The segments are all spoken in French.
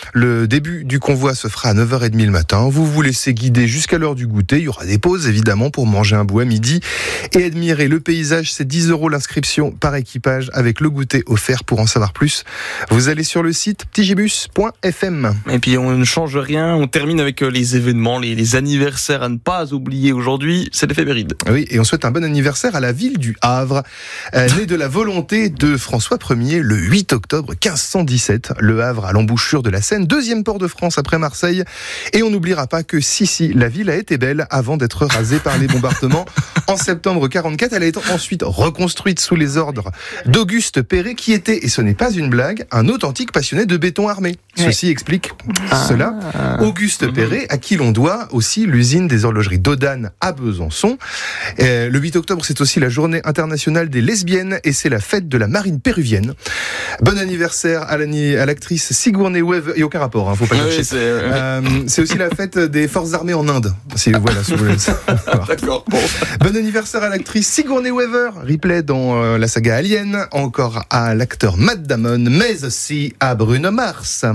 Le début du convoi se fera à 9h30 le matin. Vous vous laissez guider jusqu'à l'heure du goûter. Il y aura des pauses, évidemment, pour manger un bout à midi et admirer le paysage. C'est 10 € l'inscription par équipage avec le goûter offert. Pour en savoir plus, vous allez sur le site ptigibus.fm. Et puis on ne change rien, on termine avec les événements, les anniversaires à ne pas oublier aujourd'hui, c'est l'éphéméride. Oui, et on souhaite un bon anniversaire à la ville du Havre, née de la volonté de François Ier le 8 octobre 1517. Le Havre à l'embouchure de la Seine, deuxième port de France après Marseille. Et on n'oubliera pas que si, la ville a été belle avant d'être rasée par les bombardements en septembre 44. Elle a été ensuite reconstruite sous les ordres d'Auguste Perret, qui était, et ce n'est pas une blague, un authentique passionné de béton armé. Ceci explique cela. Auguste Perret, à qui l'on doit aussi l'usine des horlogeries Dodane à Besançon. Le 8 octobre, c'est aussi la journée internationale des lesbiennes et c'est la fête de la marine péruvienne. Bon anniversaire à l'actrice Sigourney Weaver. Il n'y a aucun rapport, faut pas chercher. C'est aussi la fête des forces armées en Inde. Si vous voulez le savoir. D'accord. Bon anniversaire à l'actrice Sigourney Weaver, Ripley dans la saga Alien, encore à l'acteur Matt Damon, mais aussi à Bruno Mars.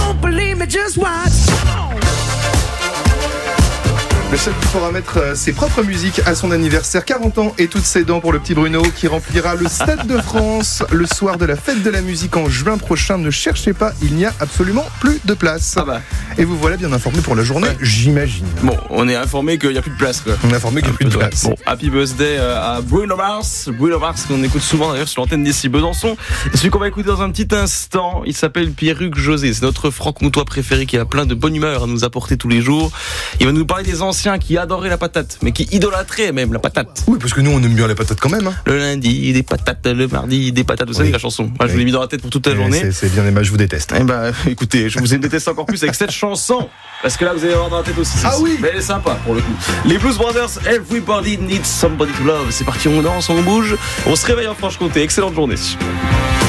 Le seul qui pourra mettre ses propres musiques à son anniversaire, 40 ans et toutes ses dents pour le petit Bruno qui remplira le Stade de France le soir de la fête de la musique en juin prochain. Ne cherchez pas, il n'y a absolument plus de place. Et vous voilà bien informé pour la journée, j'imagine. Bon, on est informé qu'il n'y a plus de place, quoi. On est informé qu'il n'y a plus de place. Bon, happy birthday à Bruno Mars. Bruno Mars qu'on écoute souvent d'ailleurs sur l'antenne d'ici Besançon. Et celui qu'on va écouter dans un petit instant, il s'appelle Pierre-Hugues José. C'est notre franc-comtois préféré qui a plein de bonne humeur à nous apporter tous les jours. Il va nous parler des anciens qui adoraient la patate, mais qui idolâtraient même la patate. Oui, parce que nous on aime bien la patate quand même. Hein. Le lundi, des patates, le mardi, des patates. Vous savez la chanson. Moi, je vous l'ai mis dans la tête pour toute la journée. C'est bien aimable, je vous déteste. Eh ben, écoutez, je vous déteste encore plus avec cette chanson. Parce que là, vous allez avoir dans la tête aussi. Ah oui. Mais elle est sympa pour le coup. Les Blues Brothers, Everybody Needs Somebody to Love. C'est parti, on danse, on bouge. On se réveille en Franche-Comté. Excellente journée.